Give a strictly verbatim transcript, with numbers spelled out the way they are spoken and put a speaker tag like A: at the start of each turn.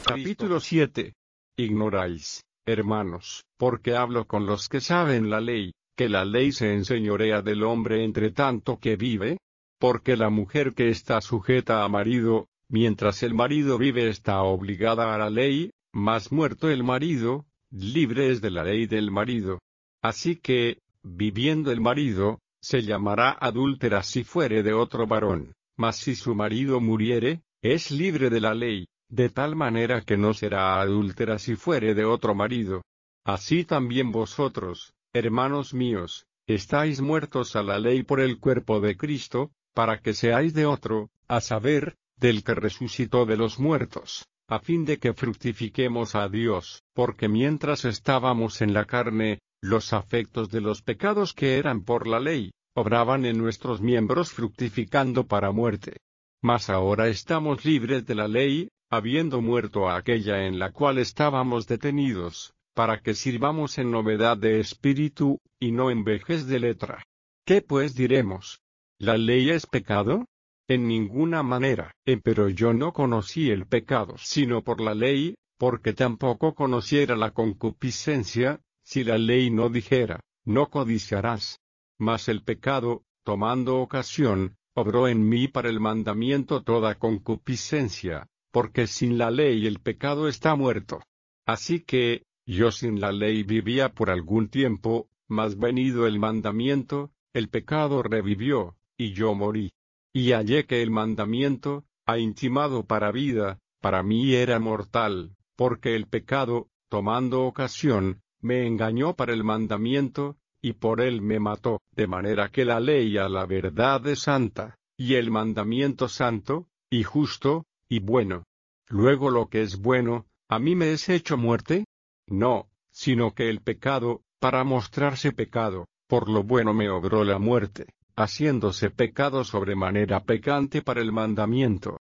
A: Capítulo siete. Ignoráis, hermanos, porque hablo con los que saben la ley, que la ley se enseñorea del hombre entre tanto que vive, porque la mujer que está sujeta a marido, mientras el marido vive está obligada a la ley, mas muerto el marido, libre es de la ley del marido. Así que, viviendo el marido, se llamará adúltera si fuere de otro varón, mas si su marido muriere, es libre de la ley, de tal manera que no será adúltera si fuere de otro marido. Así también vosotros, hermanos míos, estáis muertos a la ley por el cuerpo de Cristo, para que seáis de otro, a saber, del que resucitó de los muertos, a fin de que fructifiquemos a Dios, porque mientras estábamos en la carne, los afectos de los pecados que eran por la ley, obraban en nuestros miembros fructificando para muerte. Mas ahora estamos libres de la ley, habiendo muerto a aquella en la cual estábamos detenidos, para que sirvamos en novedad de espíritu, y no en vejez de letra. ¿Qué pues diremos? ¿La ley es pecado? En ninguna manera. Empero yo no conocí el pecado sino por la ley, porque tampoco conociera la concupiscencia, si la ley no dijera, no codiciarás. Mas el pecado, tomando ocasión, obró en mí para el mandamiento toda concupiscencia, porque sin la ley el pecado está muerto. Así que, yo sin la ley vivía por algún tiempo, mas venido el mandamiento, el pecado revivió, y yo morí. Y hallé que el mandamiento, ha intimado para vida, para mí era mortal, porque el pecado, tomando ocasión, me engañó para el mandamiento, y por él me mató, de manera que la ley a la verdad es santa, y el mandamiento santo, y justo, y bueno. Luego lo que es bueno, ¿a mí me es hecho muerte? No, sino que el pecado, para mostrarse pecado, por lo bueno me obró la muerte, haciéndose pecado sobremanera pecante para el mandamiento,